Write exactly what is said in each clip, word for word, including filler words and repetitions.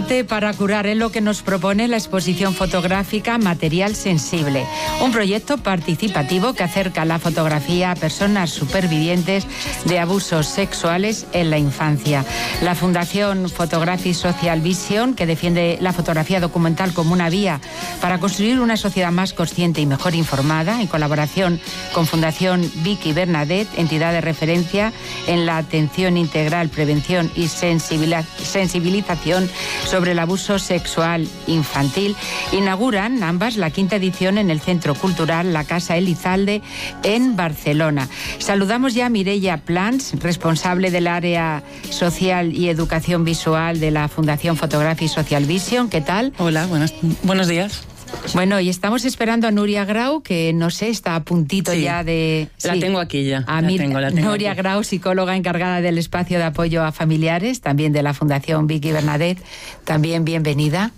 Arte para curar es lo que nos propone la exposición fotográfica Material Sensible, un proyecto participativo que acerca la fotografía a personas supervivientes de abusos sexuales en la infancia. La Fundación Photography Social Vision, que defiende la fotografía documental como una vía para construir una sociedad más consciente y mejor informada, en colaboración con Fundación Vicky Bernadette, entidad de referencia en la atención integral, prevención y sensibilización sobre el abuso sexual infantil, inauguran ambas la quinta edición en el Centro Cultural La Casa Elizalde en Barcelona. Saludamos ya a Mireia Plans, responsable del área social y educación visual de la Fundación Photography Social Vision. ¿Qué tal? Hola, buenos, buenos días. Bueno, y estamos esperando a Nuria Grau, que no sé, está a puntito sí, ya de... La sí. tengo aquí ya. A la mí, tengo, la tengo Nuria aquí. Grau, psicóloga encargada del espacio de apoyo a familiares, también de la Fundación Vicky Bernadette. También bienvenida.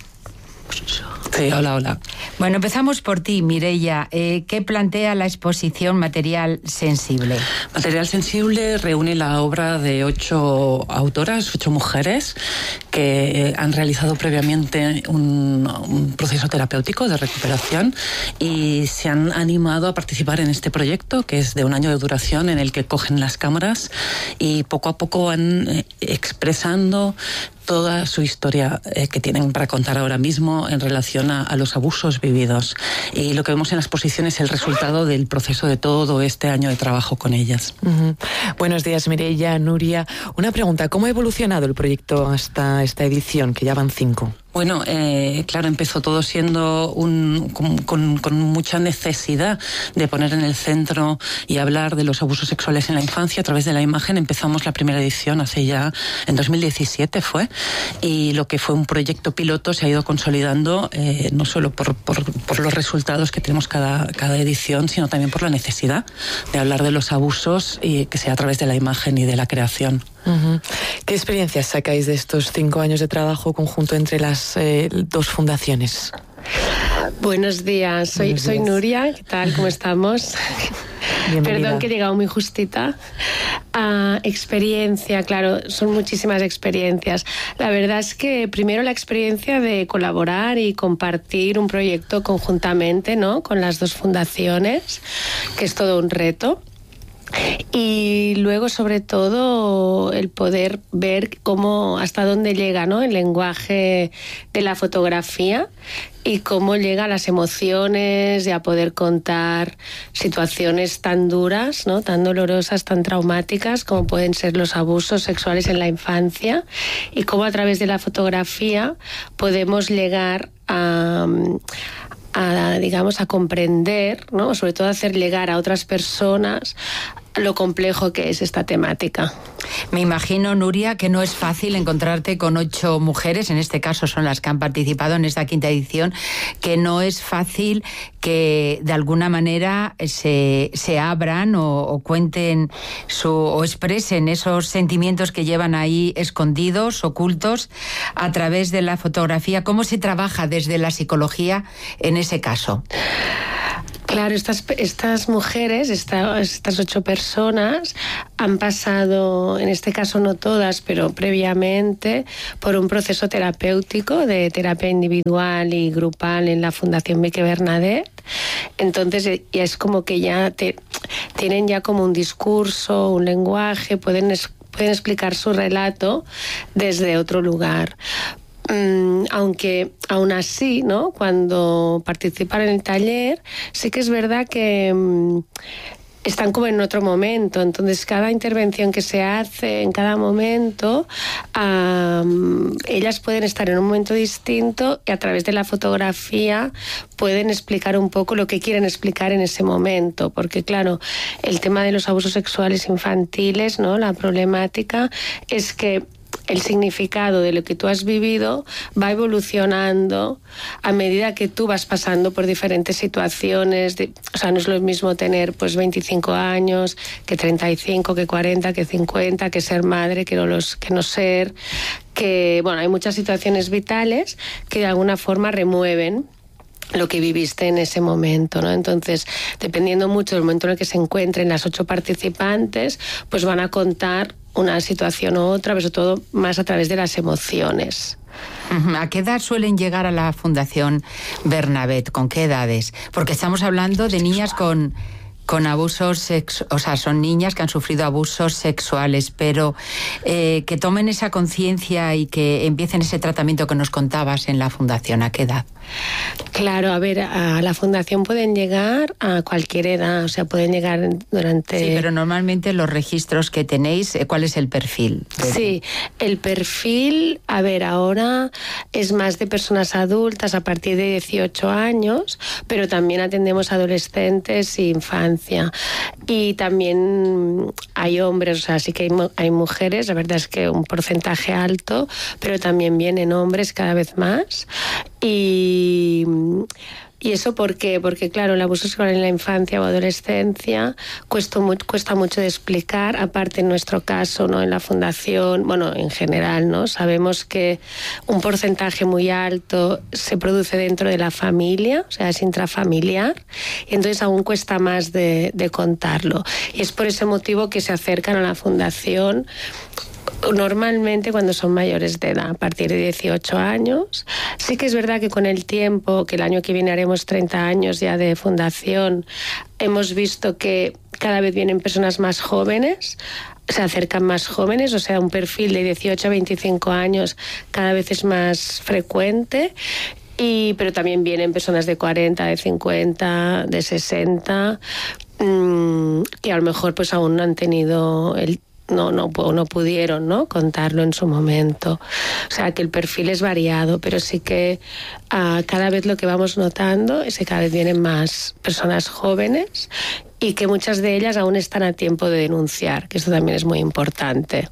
Sí, hola, hola. Bueno, empezamos por ti, Mireia. Eh, ¿Qué plantea la exposición Material Sensible? Material Sensible reúne la obra de ocho autoras, ocho mujeres, que han realizado previamente un, un proceso terapéutico de recuperación y se han animado a participar en este proyecto, que es de un año de duración, en el que cogen las cámaras y poco a poco van eh, expresando toda su historia eh, que tienen para contar ahora mismo en relación a, a los abusos vividos. Y lo que vemos en la exposición es el resultado del proceso de todo este año de trabajo con ellas. Uh-huh. Buenos días, Mireia, Nuria. Una pregunta, ¿cómo ha evolucionado el proyecto hasta esta edición, que ya van cinco? Bueno, eh, claro, empezó todo siendo un, con, con, con mucha necesidad de poner en el centro y hablar de los abusos sexuales en la infancia a través de la imagen. Empezamos la primera edición hace ya, en dos mil diecisiete fue, y lo que fue un proyecto piloto se ha ido consolidando eh, no solo por, por, por los resultados que tenemos cada, cada edición, sino también por la necesidad de hablar de los abusos y que sea a través de la imagen y de la creación. Uh-huh. ¿Qué experiencias sacáis de estos cinco años de trabajo conjunto entre las eh, dos fundaciones? Buenos días, soy, Buenos días. soy Nuria, ¿qué tal? ¿Cómo estamos? Bienvenida. Perdón que he llegado muy justita. Uh, experiencia, claro, son muchísimas experiencias. La verdad es que primero la experiencia de colaborar y compartir un proyecto conjuntamente, ¿no?, con las dos fundaciones, que es todo un reto. Y luego, sobre todo, el poder ver cómo, hasta dónde llega, ¿no?, el lenguaje de la fotografía y cómo llega a las emociones y a poder contar situaciones tan duras, ¿no?, tan dolorosas, tan traumáticas como pueden ser los abusos sexuales en la infancia, y cómo a través de la fotografía podemos llegar a... a, digamos, a comprender, ¿no?, sobre todo a hacer llegar a otras personas lo complejo que es esta temática. Me imagino, Nuria, que no es fácil encontrarte con ocho mujeres, en este caso son las que han participado en esta quinta edición, que no es fácil que de alguna manera se, se abran o, o cuenten su, o expresen esos sentimientos que llevan ahí escondidos, ocultos, a través de la fotografía. ¿Cómo se trabaja desde la psicología en ese caso? Claro, estas, estas mujeres, esta, estas ocho personas han pasado, en este caso no todas, pero previamente, por un proceso terapéutico de terapia individual y grupal en la Fundación Vicky Bernadette. Entonces ya es como que ya te, tienen ya como un discurso, un lenguaje, pueden, pueden explicar su relato desde otro lugar. Mm, aunque aún así, ¿no?, cuando participan en el taller, sí que es verdad que mm, están como en otro momento. Entonces cada intervención que se hace en cada momento, um, ellas pueden estar en un momento distinto y a través de la fotografía pueden explicar un poco lo que quieren explicar en ese momento, porque claro, el tema de los abusos sexuales infantiles, ¿no?, la problemática es que el significado de lo que tú has vivido va evolucionando a medida que tú vas pasando por diferentes situaciones. De, o sea, no es lo mismo tener pues veinticinco años que treinta y cinco, que cuarenta, que cincuenta, que ser madre, que no, los, que no ser, que bueno, hay muchas situaciones vitales que de alguna forma remueven lo que viviste en ese momento, ¿no? Entonces, dependiendo mucho del momento en el que se encuentren las ocho participantes, pues van a contar una situación u otra, pero sobre todo más a través de las emociones. ¿A qué edad suelen llegar a la Fundación Bernabet? ¿Con qué edades? Porque estamos hablando de niñas con... con abusos sexuales, o sea, son niñas que han sufrido abusos sexuales, pero eh, que tomen esa conciencia y que empiecen ese tratamiento que nos contabas en la Fundación, ¿a qué edad? Claro, a ver, a la Fundación pueden llegar a cualquier edad, o sea, pueden llegar durante... Sí, pero normalmente los registros que tenéis, ¿cuál es el perfil? Sí, el perfil, a ver, ahora es más de personas adultas a partir de dieciocho años, pero también atendemos adolescentes e infancia. Y también hay hombres, o sea, sí que hay, hay mujeres, la verdad es que un porcentaje alto, pero también vienen hombres cada vez más. Y... ¿Y eso por qué? Porque, claro, el abuso sexual en la infancia o adolescencia cuesta, mu cuesta mucho de explicar, aparte en nuestro caso, ¿no? En la Fundación, bueno, en general, ¿no? Sabemos que un porcentaje muy alto se produce dentro de la familia, o sea, es intrafamiliar, y entonces aún cuesta más de, de contarlo. Y es por ese motivo que se acercan a la Fundación normalmente cuando son mayores de edad, a partir de dieciocho años. Sí que es verdad que con el tiempo, que el año que viene haremos treinta años ya de fundación, hemos visto que cada vez vienen personas más jóvenes, se acercan más jóvenes, o sea, un perfil de dieciocho a veinticinco años cada vez es más frecuente. Y, pero también vienen personas de cuarenta, de cincuenta, de sesenta, mmm, que a lo mejor pues aún no han tenido el No, no, no pudieron, ¿no?, contarlo en su momento. O sea, que el perfil es variado, pero sí que uh, cada vez lo que vamos notando es que cada vez vienen más personas jóvenes y que muchas de ellas aún están a tiempo de denunciar, que eso también es muy importante.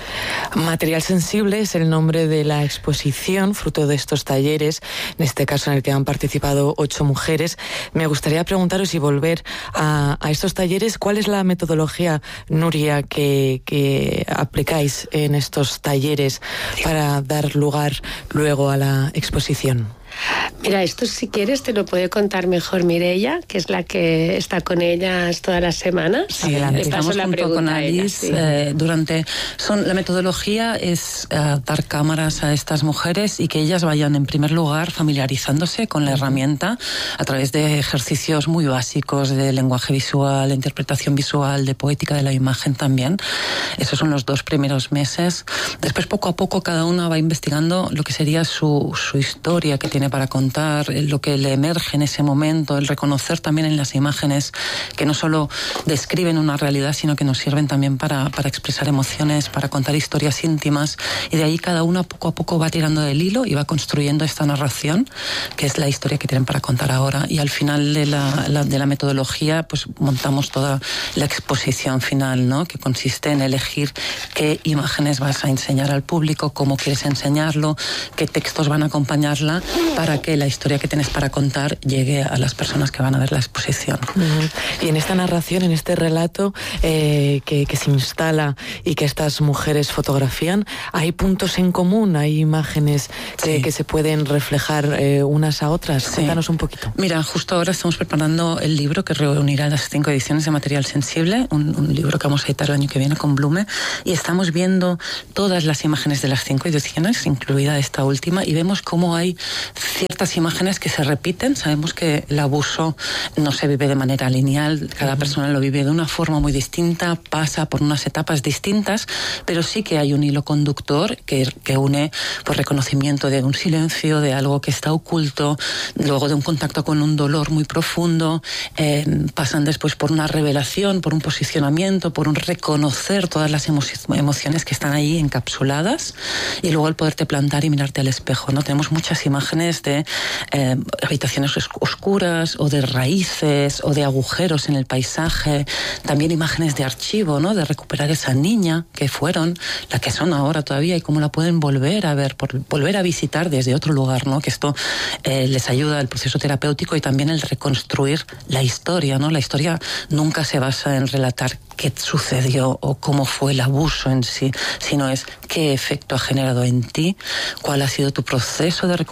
Material sensible es el nombre de la exposición, fruto de estos talleres, en este caso en el que han participado ocho mujeres. Me gustaría preguntaros y volver a, a estos talleres, ¿cuál es la metodología, Nuria, que, que aplicáis en estos talleres para dar lugar luego a la exposición? Mira, esto si quieres te lo puede contar mejor Mireia, que es la que está con ellas todas las semanas. Sí, adelante. Estamos la junto con Alice. Sí. Eh, durante, son, la metodología es uh, dar cámaras a estas mujeres y que ellas vayan en primer lugar familiarizándose con la herramienta a través de ejercicios muy básicos de lenguaje visual, de interpretación visual, de poética de la imagen también. Esos son los dos primeros meses. Después, poco a poco, cada una va investigando lo que sería su, su historia que tiene para contar, lo que le emerge en ese momento, el reconocer también en las imágenes que no solo describen una realidad, sino que nos sirven también para, para expresar emociones, para contar historias íntimas, y de ahí cada una poco a poco va tirando del hilo y va construyendo esta narración, que es la historia que tienen para contar ahora, y al final de la, la, de la metodología pues montamos toda la exposición final, ¿no?, que consiste en elegir qué imágenes vas a enseñar al público, cómo quieres enseñarlo, qué textos van a acompañarla, para que la historia que tienes para contar llegue a las personas que van a ver la exposición. Uh-huh. Y en esta narración, en este relato eh, que, que se instala y que estas mujeres fotografían, ¿hay puntos en común? ¿Hay imágenes que, sí. que se pueden reflejar eh, unas a otras? Sí. Cuéntanos un poquito. Mira, justo ahora estamos preparando el libro que reunirá las cinco ediciones de Material Sensible, un, un libro que vamos a editar el año que viene con Blume, y estamos viendo todas las imágenes de las cinco ediciones, incluida esta última, y vemos cómo hay ciertas imágenes que se repiten. Sabemos que el abuso no se vive de manera lineal, cada uh-huh. persona lo vive de una forma muy distinta, pasa por unas etapas distintas, pero sí que hay un hilo conductor que, que une pues, reconocimiento de un silencio, de algo que está oculto, luego de un contacto con un dolor muy profundo, eh, pasan después por una revelación, por un posicionamiento, por un reconocer todas las emo emociones que están ahí encapsuladas, y luego el poderte plantar y mirarte al espejo, ¿no? Tenemos muchas imágenes de eh, habitaciones oscuras o de raíces o de agujeros en el paisaje, también imágenes de archivo, ¿no?, de recuperar esa niña que fueron, la que son ahora todavía, y cómo la pueden volver a ver, por, volver a visitar desde otro lugar, ¿no?, que esto eh, les ayuda al proceso terapéutico y también el reconstruir la historia, ¿no? La historia nunca se basa en relatar qué sucedió o cómo fue el abuso en sí, sino es qué efecto ha generado en ti, cuál ha sido tu proceso de recuperación,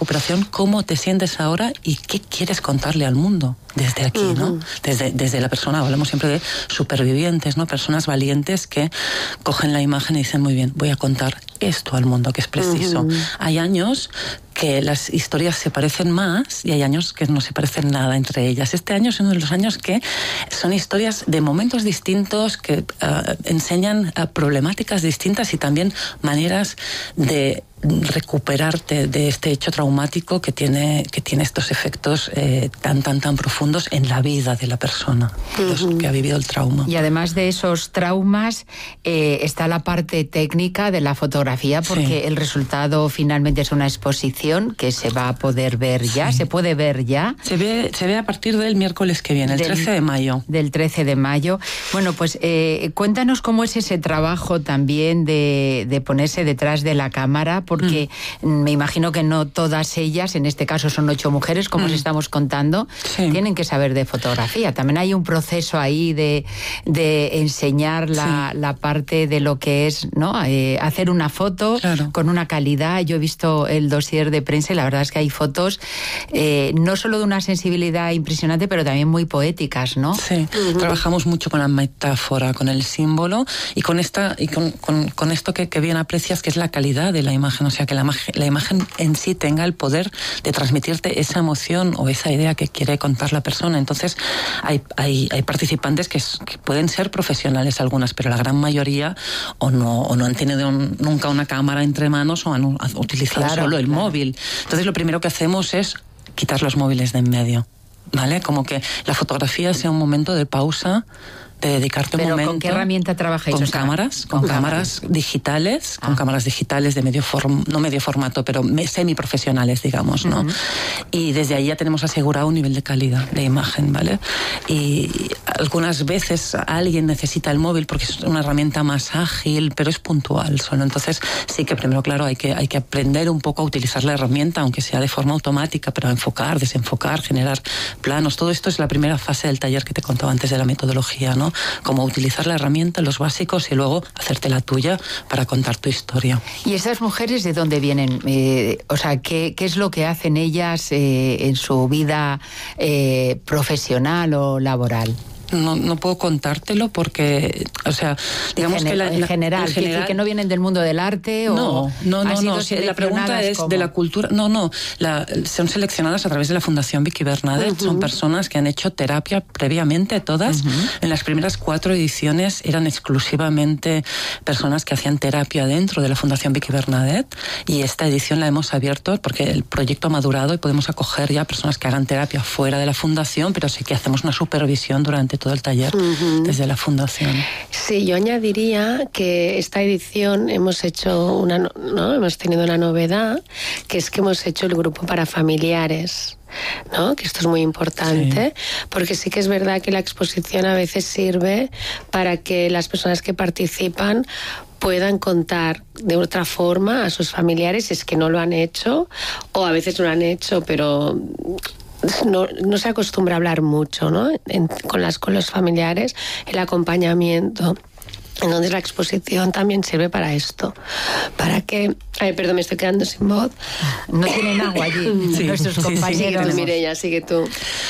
cómo te sientes ahora y qué quieres contarle al mundo desde aquí, ¿no? Uh-huh. Desde, desde la persona, hablamos siempre de supervivientes, ¿no? Personas valientes que cogen la imagen y dicen, muy bien, voy a contar esto al mundo, que es preciso. Uh-huh. Hay años que las historias se parecen más y hay años que no se parecen nada entre ellas. Este año es uno de los años que son historias de momentos distintos que uh, enseñan uh, problemáticas distintas y también maneras de recuperarte de este hecho traumático que tiene, que tiene estos efectos eh, tan, tan, tan profundos en la vida de la persona uh-huh. que ha vivido el trauma. Y además de esos traumas eh, está la parte técnica de la fotografía, porque sí. el resultado finalmente es una exposición que se va a poder ver ya, sí. se puede ver ya. Se ve, se ve a partir del miércoles que viene, el del, trece de mayo. Del trece de mayo. Bueno, pues eh, cuéntanos cómo es ese trabajo también de, de ponerse detrás de la cámara, porque mm. me imagino que no todas ellas, en este caso son ocho mujeres, como mm. os estamos contando, sí. tienen que saber de fotografía. También hay un proceso ahí de, de enseñar la, sí. la parte de lo que es, ¿no? Eh, hacer una foto claro. con una calidad. Yo he visto el dossier de prensa y la verdad es que hay fotos eh, no solo de una sensibilidad impresionante, pero también muy poéticas, ¿no? Sí, uh-huh. trabajamos mucho con la metáfora, con el símbolo y con esta y con, con, con esto que, que bien aprecias, que es la calidad de la imagen, o sea, que la, la imagen en sí tenga el poder de transmitirte esa emoción o esa idea que quiere contar la persona. Entonces, hay, hay, hay participantes que, es, que pueden ser profesionales algunas, pero la gran mayoría o no, o no han tenido un, nunca una cámara entre manos o han, han utilizado claro, solo el claro. móvil. Entonces, lo primero que hacemos es quitar los móviles de en medio, ¿vale? Como que la fotografía sea un momento de pausa, de dedicarte ¿Pero un momento. ¿Con qué herramienta trabajáis? Con o sea, cámaras, con, con cámaras, cámaras digitales, ah. con cámaras digitales de medio form, no medio formato, pero semiprofesionales, digamos, ¿no? Uh-huh. Y desde ahí ya tenemos asegurado un nivel de calidad de imagen, ¿vale? Y algunas veces alguien necesita el móvil porque es una herramienta más ágil, pero es puntual solo. Entonces sí que primero, claro, hay que, hay que aprender un poco a utilizar la herramienta, aunque sea de forma automática, pero a enfocar, desenfocar, generar planos. Todo esto es la primera fase del taller que te contaba antes de la metodología, ¿no? Como utilizar la herramienta, los básicos y luego hacerte la tuya para contar tu historia. ¿Y esas mujeres de dónde vienen? Eh, o sea, ¿qué, ¿qué es lo que hacen ellas eh, en su vida eh, profesional o laboral? No, no puedo contártelo porque, o sea, digamos en que la, en la, general, en general que no vienen del mundo del arte o no, no, no, no. La pregunta es como... de la cultura. No, no. La, son seleccionadas a través de la Fundación Vicky Bernadet. Uh-huh. Son personas que han hecho terapia previamente, todas. Uh-huh. En las primeras cuatro ediciones eran exclusivamente personas que hacían terapia dentro de la Fundación Vicky Bernadet. Y esta edición la hemos abierto porque el proyecto ha madurado y podemos acoger ya personas que hagan terapia fuera de la Fundación, pero sí que hacemos una supervisión durante todo el taller uh-huh. desde la fundación. Sí, yo añadiría que esta edición hemos hecho una, ¿no? hemos tenido una novedad, que es que hemos hecho el grupo para familiares, ¿no? Que esto es muy importante, sí. porque sí que es verdad que la exposición a veces sirve para que las personas que participan puedan contar de otra forma a sus familiares si es que no lo han hecho, o a veces no lo han hecho, pero No, no se acostumbra a hablar mucho, ¿no? En, con, las, con los familiares, el acompañamiento. Entonces la exposición también sirve para esto, para que... Ay, perdón, me estoy quedando sin voz. No tienen agua allí, sí. nuestros compañeros. Sigue tú, Mireia, sigue tú.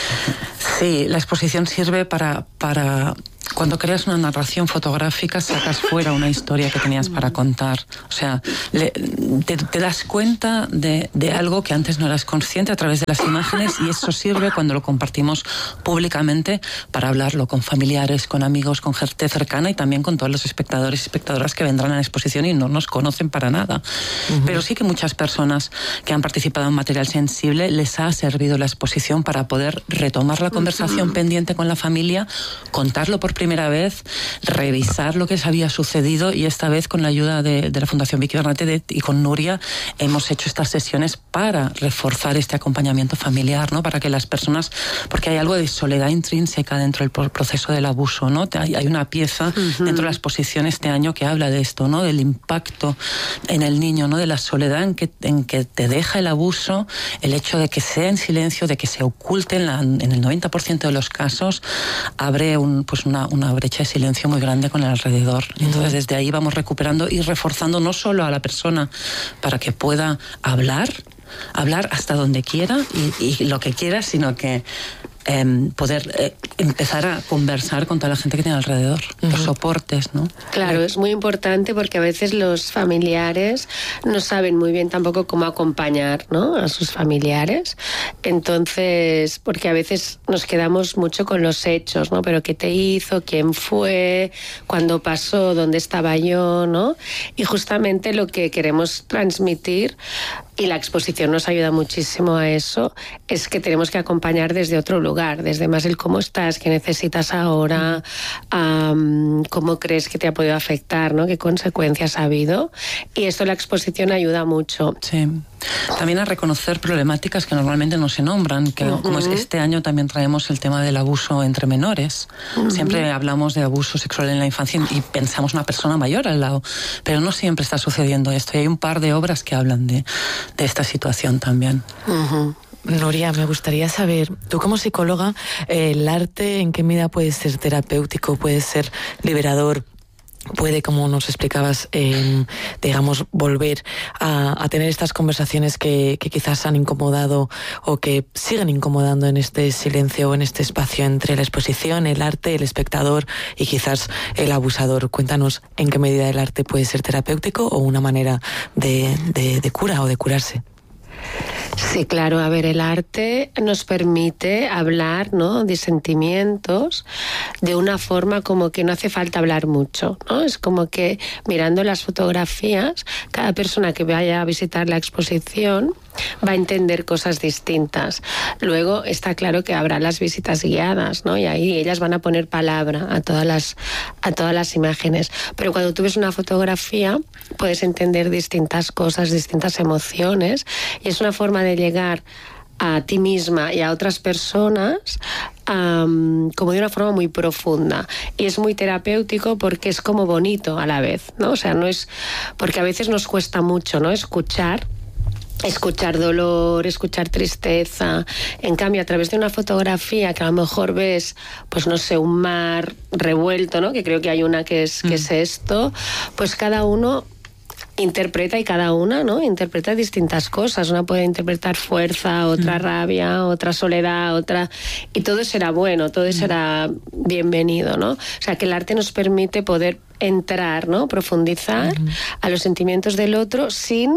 Sí, la exposición sirve para... para... Cuando creas una narración fotográfica, sacas fuera una historia que tenías para contar. O sea, le, te, te das cuenta de, de algo que antes no eras consciente a través de las imágenes, y eso sirve cuando lo compartimos públicamente para hablarlo con familiares, con amigos, con gente cercana y también con todos los espectadores y espectadoras que vendrán a la exposición y no nos conocen para nada. Uh-huh. Pero sí que muchas personas que han participado en Material Sensible les ha servido la exposición para poder retomar la conversación uh-huh. pendiente con la familia, contarlo por primera vez, revisar lo que les había sucedido, y esta vez con la ayuda de, de la Fundación Vicky Bernadet y con Nuria hemos hecho estas sesiones para reforzar este acompañamiento familiar, ¿no? Para que las personas, porque hay algo de soledad intrínseca dentro del proceso del abuso, ¿no? Hay, hay una pieza uh-huh. dentro de la exposición este año que habla de esto, ¿no? Del impacto en el niño, ¿no? De la soledad en que, en que te deja el abuso, el hecho de que sea en silencio, de que se oculte en, la, en el noventa por ciento de los casos, abre un, pues una una brecha de silencio muy grande con el alrededor. Entonces, desde ahí vamos recuperando y reforzando no solo a la persona para que pueda hablar, hablar hasta donde quiera y, y lo que quiera, sino que Eh, poder eh, empezar a conversar con toda la gente que tiene alrededor, uh-huh. los soportes, ¿no? Claro, es muy importante porque a veces los familiares no saben muy bien tampoco cómo acompañar, ¿no?, a sus familiares. Entonces, porque a veces nos quedamos mucho con los hechos, ¿no? Pero qué te hizo, quién fue, cuándo pasó, dónde estaba yo, ¿no? Y justamente lo que queremos transmitir, y la exposición nos ayuda muchísimo a eso, es que tenemos que acompañar desde otro lugar, desde más el cómo estás, qué necesitas ahora, um, cómo crees que te ha podido afectar, ¿no?, qué consecuencias ha habido. Y esto la exposición ayuda mucho. Sí. También a reconocer problemáticas que normalmente no se nombran, que uh-huh. como es este año también traemos el tema del abuso entre menores. Uh-huh. Siempre hablamos de abuso sexual en la infancia y pensamos una persona mayor al lado, pero no siempre está sucediendo esto, y hay un par de obras que hablan de, de esta situación también. Uh-huh. Nuria, me gustaría saber, tú como psicóloga, eh, ¿el arte en qué medida puede ser terapéutico, puede ser liberador? Puede, como nos explicabas, eh, digamos, volver a, a tener estas conversaciones que, que quizás han incomodado o que siguen incomodando en este silencio o en este espacio entre la exposición, el arte, el espectador y quizás el abusador. Cuéntanos en qué medida el arte puede ser terapéutico o una manera de, de, de cura o de curarse. Sí, claro. A ver, el arte nos permite hablar, ¿no?, de sentimientos de una forma como que no hace falta hablar mucho, ¿no? Es como que mirando las fotografías, cada persona que vaya a visitar la exposición va a entender cosas distintas. Luego está claro que habrá las visitas guiadas, ¿no? Y ahí ellas van a poner palabra a todas las, a todas las imágenes. Pero cuando tú ves una fotografía puedes entender distintas cosas, distintas emociones, y es una forma de llegar a ti misma y a otras personas um, como de una forma muy profunda, y es muy terapéutico porque es como bonito a la vez, ¿no? O sea, no es, porque a veces nos cuesta mucho, ¿no?, escuchar escuchar dolor, escuchar tristeza. En cambio, a través de una fotografía que a lo mejor ves, pues no sé, un mar revuelto, ¿no?, que creo que hay una que es, mm. que es esto, pues cada uno interpreta, y cada una, ¿no?, interpreta distintas cosas. Una puede interpretar fuerza, otra mm. rabia, otra soledad, otra... Y todo será bueno, todo mm. será bienvenido, ¿no? O sea, que el arte nos permite poder entrar, ¿no?, profundizar mm. a los sentimientos del otro sin...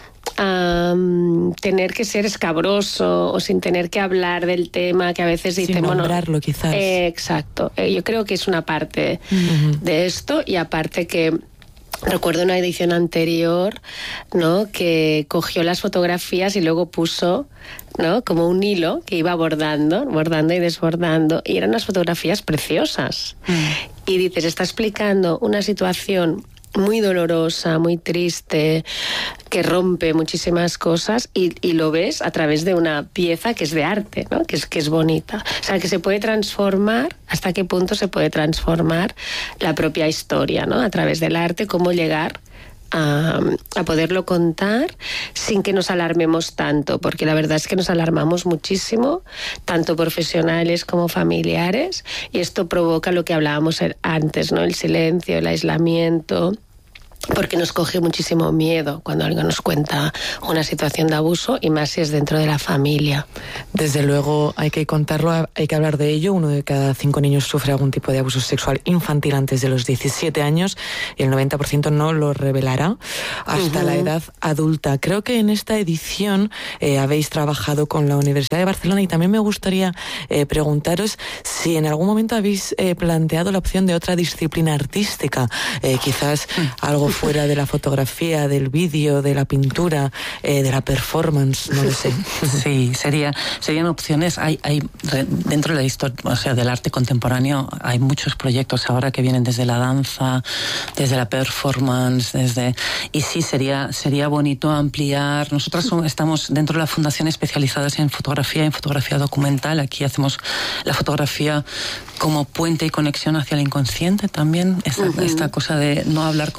Um, tener que ser escabroso o sin tener que hablar del tema que a veces dicen, sin nombrarlo, bueno, quizás. Eh, exacto. Eh, yo creo que es una parte uh-huh. de esto, y aparte que recuerdo una edición anterior, ¿no?, que cogió las fotografías y luego puso, ¿no?, como un hilo que iba bordando, bordando y desbordando, y eran unas fotografías preciosas. Uh-huh. Y dices, está explicando una situación muy dolorosa, muy triste, que rompe muchísimas cosas, y, y lo ves a través de una pieza que es de arte, ¿no?, que es, que es bonita. O sea, que se puede transformar, hasta qué punto se puede transformar la propia historia, ¿no?, a través del arte, cómo llegar A, a poderlo contar sin que nos alarmemos tanto, porque la verdad es que nos alarmamos muchísimo, tanto profesionales como familiares, y esto provoca lo que hablábamos antes, ¿no?, el silencio, el aislamiento, porque nos coge muchísimo miedo cuando alguien nos cuenta una situación de abuso, y más si es dentro de la familia. Desde luego hay que contarlo, hay que hablar de ello. Uno de cada cinco niños sufre algún tipo de abuso sexual infantil antes de los diecisiete años, y el noventa por ciento no lo revelará hasta uh-huh. la edad adulta. Creo que en esta edición eh, habéis trabajado con la Universidad de Barcelona, y también me gustaría eh, preguntaros si en algún momento habéis eh, planteado la opción de otra disciplina artística, eh, quizás uh-huh. algo fuera de la fotografía, del vídeo, de la pintura, eh, de la performance, no lo sé. Sí, sería, serían opciones. Hay, hay dentro de la historia, o sea, del arte contemporáneo, hay muchos proyectos ahora que vienen desde la danza, desde la performance, desde y sí sería sería bonito ampliar. Nosotras son, estamos dentro de la fundación especializadas en fotografía, en fotografía documental. Aquí hacemos la fotografía como puente y conexión hacia el inconsciente también. Esta, uh-huh. esta cosa de no hablar con palabras,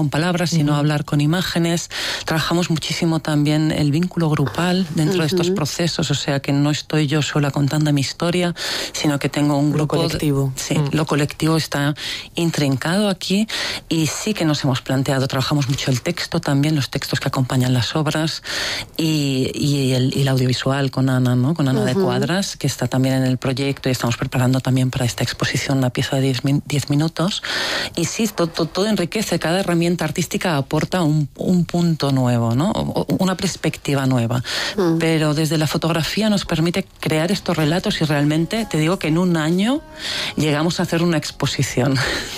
sino uh-huh. hablar con imágenes. Trabajamos muchísimo también el vínculo grupal dentro uh-huh. de estos procesos, o sea que no estoy yo sola contando mi historia, sino que tengo un grupo... Lo colectivo. De, sí, uh-huh. lo colectivo está intrincado aquí y sí que nos hemos planteado, trabajamos mucho el texto también, los textos que acompañan las obras y, y, el, y el audiovisual con Ana, ¿no? Con Ana uh-huh. de Cuadras, que está también en el proyecto y estamos preparando también para esta exposición una pieza de diez minutos. Y sí, todo, todo enriquece, cada herramienta artística aporta un, un punto nuevo, ¿no? Una perspectiva nueva. Uh-huh. Pero desde la fotografía nos permite crear estos relatos y realmente te digo que en un año llegamos a hacer una exposición.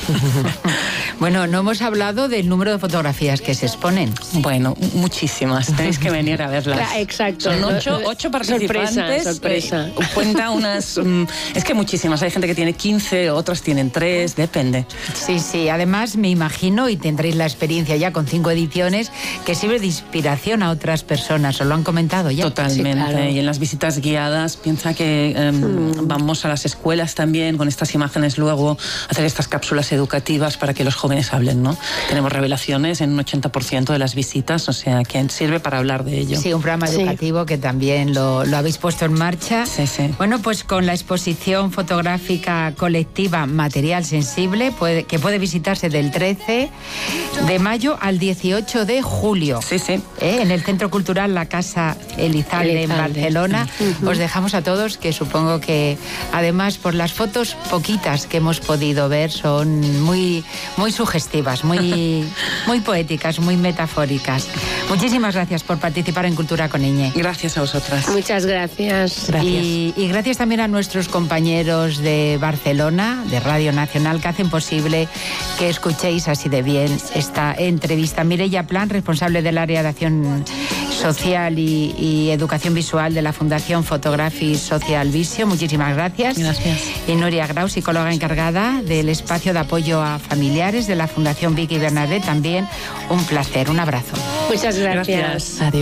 Bueno, no hemos hablado del número de fotografías que se exponen. Bueno, muchísimas. Tenéis que venir a verlas. Exacto. Son ocho, ocho participantes. Sorpresa, sorpresa. Eh, cuenta unas... Um, es que muchísimas. Hay gente que tiene quince, otras tienen tres, depende. Sí, sí. Además, me imagino, y tendréis la experiencia ya con cinco ediciones, que sirve de inspiración a otras personas. ¿Os lo han comentado ya? Totalmente. Sí, claro. Y en las visitas guiadas, piensa que um, mm. vamos a las escuelas también con estas imágenes luego, hacer estas cápsulas educativas para que los jóvenes hablen, ¿no? Tenemos revelaciones en un ochenta por ciento de las visitas, o sea, que sirve para hablar de ello. Sí, un programa sí. educativo que también lo, lo habéis puesto en marcha. Sí, sí. Bueno, pues con la exposición fotográfica colectiva Material Sensible, puede, que puede visitarse del trece de mayo al dieciocho de julio. Sí, sí. ¿Eh? En el Centro Cultural La Casa Elizalde, en Barcelona. Uh-huh. Os dejamos a todos, que supongo que además por las fotos poquitas que hemos podido ver son muy, muy sugestivas, muy, muy poéticas, muy metafóricas. Muchísimas gracias por participar en Cultura con Iñe. Gracias a vosotras. Muchas gracias. gracias. Y, y gracias también a nuestros compañeros de Barcelona, de Radio Nacional, que hacen posible que escuchéis así de bien esta entrevista. Mireia Plan, responsable del área de acción social y, y educación visual de la Fundación Photography Social Vision. Muchísimas gracias. Gracias. Y Nuria Grau, psicóloga encargada del espacio de apoyo a familiares de la Fundación Vicky Bernadette. También un placer. Un abrazo. Muchas gracias. Gracias. Adiós.